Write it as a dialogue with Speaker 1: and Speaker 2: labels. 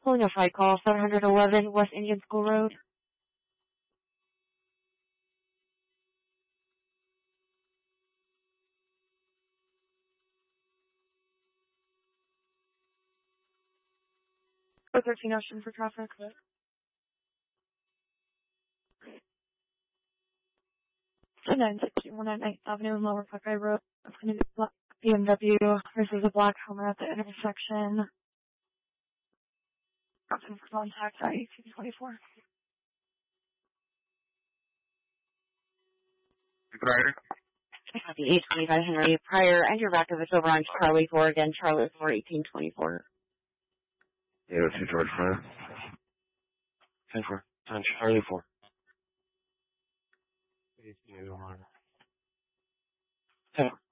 Speaker 1: Pulling a flight call, 711 West Indian School Road. Oh, 13 Ocean for traffic. 961 Avenue and Lower Buckeye Road. It's going to be black BMW versus a black Hummer at the intersection. Option for contact at 1824.
Speaker 2: Prior.
Speaker 1: Copy 825 Henry Prior, and your back of it's over on Charlie 4 again. Charlie 4, 1824.
Speaker 2: Yeah, it's George Prior. 10-4. On Charlie 4. 1824.